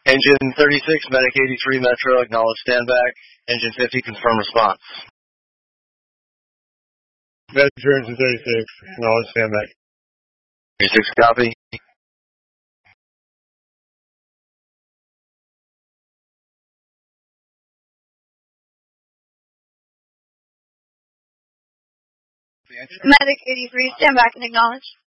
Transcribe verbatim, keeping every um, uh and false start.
Engine thirty-six, Medic eighty-three, Metro, acknowledge standback. Engine fifty, confirm response. Metro, engine thirty-six, acknowledge standback. thirty-six, copy. Medic eighty-three, stand back and acknowledge.